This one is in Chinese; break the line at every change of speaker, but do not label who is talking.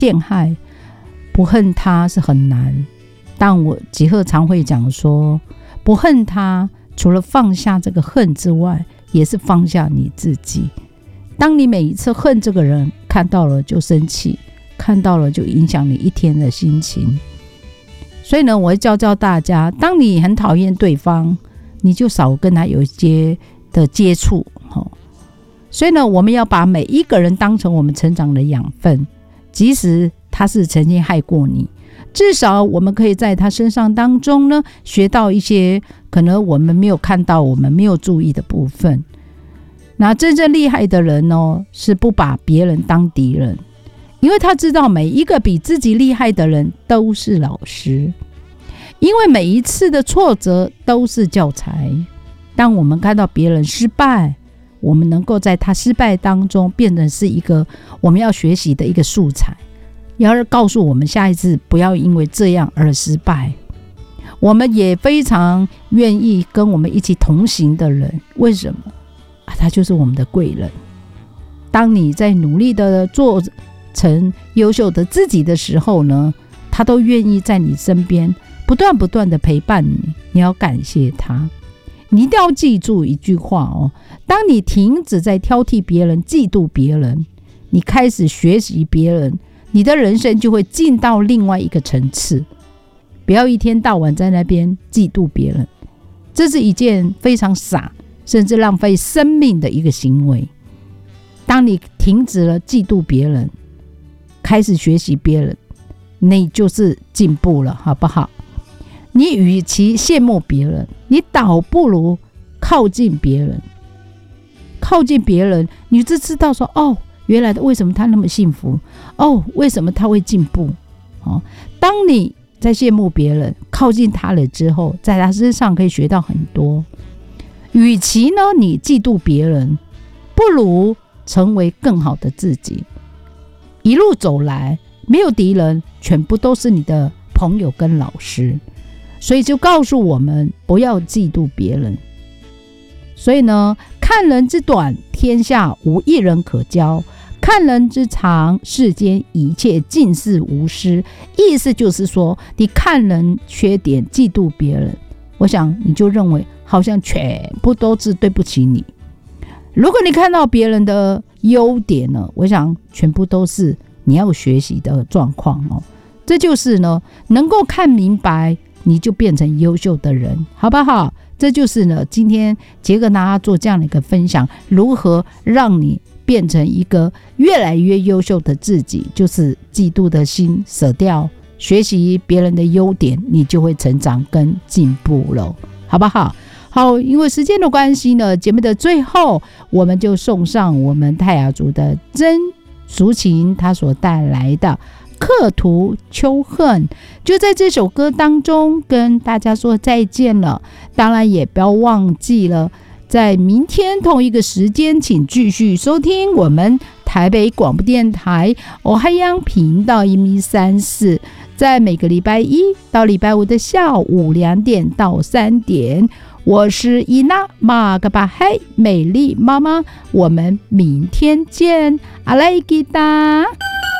陷害，不恨他是很难。但我吉赫常会讲说，不恨他除了放下这个恨之外，也是放下你自己。当你每一次恨这个人，看到了就生气，看到了就影响你一天的心情。所以呢，我会教大家，当你很讨厌对方，你就少跟他有一些的接触。所以呢，我们要把每一个人当成我们成长的养分，即使他是曾经害过你，至少我们可以在他身上当中呢，学到一些可能我们没有看到、我们没有注意的部分。那真正厉害的人呢，是不把别人当敌人，因为他知道每一个比自己厉害的人都是老师，因为每一次的挫折都是教材。当我们看到别人失败，我们能够在他失败当中变成是一个我们要学习的一个素材，要告诉我们下一次不要因为这样而失败。我们也非常愿意跟我们一起同行的人，为什么？他就是我们的贵人。当你在努力的做成优秀的自己的时候呢，他都愿意在你身边不断的陪伴你，你要感谢他。你一定要记住一句话哦，当你停止在挑剔别人、嫉妒别人，你开始学习别人，你的人生就会进到另外一个层次。不要一天到晚在那边嫉妒别人，这是一件非常傻甚至浪费生命的一个行为。当你停止了嫉妒别人，开始学习别人，你就是进步了，好不好？你与其羡慕别人，你倒不如靠近别人。靠近别人，你就知道说，哦，原来为什么他那么幸福，哦，为什么他会进步。当你在羡慕别人，靠近他了之后，在他身上可以学到很多。与其呢你嫉妒别人，不如成为更好的自己。一路走来，没有敌人，全部都是你的朋友跟老师。所以就告诉我们不要嫉妒别人。所以呢，看人之短，天下无一人可交；看人之长，世间一切尽是无私。意思就是说，你看人缺点，嫉妒别人，我想你就认为好像全部都是对不起你。如果你看到别人的优点呢，我想全部都是你要学习的状况哦。这就是呢，能够看明白，你就变成优秀的人，好不好？这就是呢，今天杰哥拿他做这样的一个分享，如何让你变成一个越来越优秀的自己，就是嫉妒的心舍掉，学习别人的优点，你就会成长跟进步了，好不好？好，因为时间的关系呢，节目的最后我们就送上我们泰雅族的曾淑琴她所带来的刻图秋恨，就在这首歌当中跟大家说再见了。当然也不要忘记了，在明天同一个时间，请继续收听我们台北广播电台欧海洋频道134，在每个礼拜一到礼拜五的下午2点到3点。我是伊娜马格巴嗨美丽妈妈，我们明天见，阿莱吉达。